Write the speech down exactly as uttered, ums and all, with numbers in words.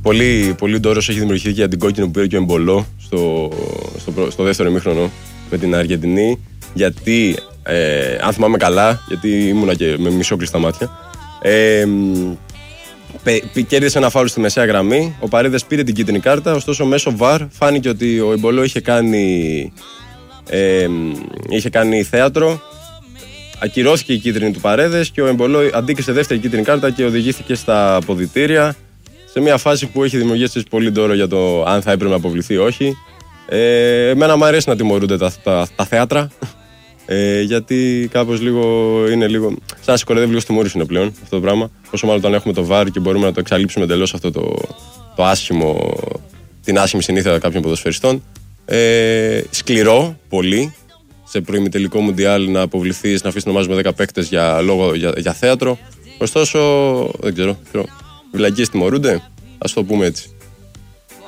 πολύ, πολύ ντόρος έχει δημιουργηθεί για την κόκκινη που πήρε και ο Εμπολό στο, στο, στο δεύτερο ημίχρονο με την Αργεντινή. Γιατί, ε, αν θυμάμαι καλά, γιατί ήμουνα και με μισό κλειστά μάτια, ε, κέρδισε ένα φάουλ στη μεσαία γραμμή. Ο Παρέδες πήρε την κίτρινη κάρτα. Ωστόσο, μέσω βαρ φάνηκε ότι ο Εμπολό είχε κάνει, ε, είχε κάνει θέατρο. Ακυρώθηκε η κίτρινη του Παρέδες και ο Εμπολό αντίκρισε δεύτερη κίτρινη κάρτα και οδηγήθηκε στα αποδυτήρια. Σε μια φάση που έχει δημιουργήσει πολύ ντόρο για το αν θα έπρεπε να αποβληθεί ή όχι. Ε, εμένα μου αρέσει να τιμωρούνται τα, τα, τα θέατρα. Ε, γιατί κάπως λίγο είναι λίγο. Σαν να συγχωρεύει λίγο στη μούρη είναι πλέον αυτό το πράγμα. Όσο μάλλον όταν έχουμε το βαρ και μπορούμε να το εξαλείψουμε εντελώς αυτό το, το άσχημο, την άσχημη συνήθεια κάποιων ποδοσφαιριστών. Ε, σκληρό πολύ σε προημιτελικό μουντιάλ να αποβληθείς, να αφήσεις να ομάδες με δέκα παίκτες για, για, για θέατρο. Ωστόσο, δεν ξέρω. Βλακίες τιμωρούνται, ας το πούμε έτσι.